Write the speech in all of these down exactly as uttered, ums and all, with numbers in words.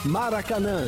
Maracanã.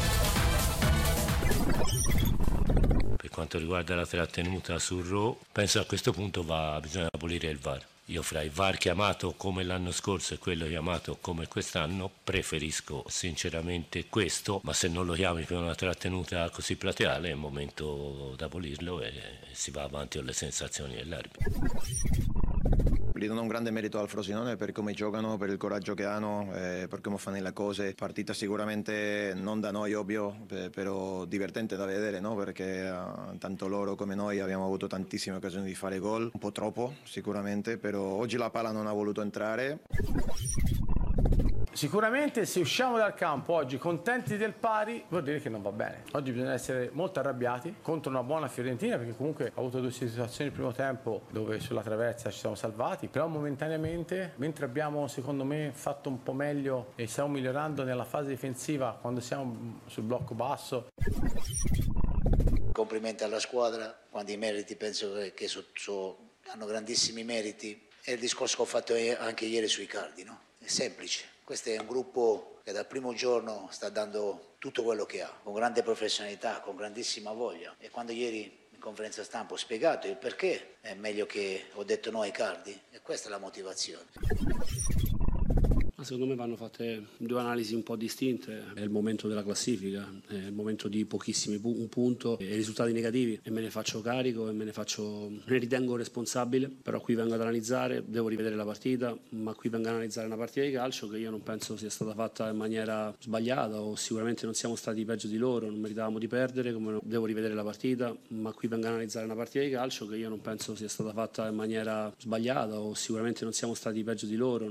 Per quanto riguarda la trattenuta sul Raw, penso a questo punto va, bisogna abolire il V A R. Io fra il V A R chiamato come l'anno scorso e quello chiamato come quest'anno preferisco sinceramente questo, ma se non lo chiami per una trattenuta così plateale è il momento di abolirlo e si va avanti con le sensazioni dell'arbitro. Gli do un grande merito al Frosinone per come giocano, per il coraggio che hanno, eh, per come fanno le cose. Partita sicuramente non da noi ovvio, eh, però divertente da vedere, no? Perché eh, tanto loro come noi abbiamo avuto tantissime occasioni di fare gol, un po' troppo sicuramente, però oggi la palla non ha voluto entrare. Sicuramente se usciamo dal campo oggi contenti del pari vuol dire che non va bene. Oggi bisogna essere molto arrabbiati contro una buona Fiorentina, perché comunque ha avuto due situazioni nel primo tempo dove sulla traversa ci siamo salvati, però momentaneamente, mentre abbiamo secondo me fatto un po' meglio e stiamo migliorando nella fase difensiva quando siamo sul blocco basso. Complimenti alla squadra, quando i meriti penso che, che so, so, hanno grandissimi meriti. È il discorso che ho fatto anche ieri sui Cardi, no? È semplice. Questo è un gruppo che dal primo giorno sta dando tutto quello che ha, con grande professionalità, con grandissima voglia. E quando ieri in conferenza stampa ho spiegato il perché è meglio che ho detto no ai Cardi, e questa è la motivazione. Secondo me vanno fatte due analisi un po' distinte. È il momento della classifica, è il momento di pochissimi pu- un punto e risultati negativi, e me ne faccio carico e me ne faccio ne ritengo responsabile. Però qui vengo ad analizzare, devo rivedere la partita, ma qui vengo ad analizzare una partita di calcio che io non penso sia stata fatta in maniera sbagliata, o sicuramente non siamo stati peggio di loro, non meritavamo di perdere, come devo rivedere la partita, ma qui vengo ad analizzare una partita di calcio che io non penso sia stata fatta in maniera sbagliata, o sicuramente non siamo stati peggio di loro.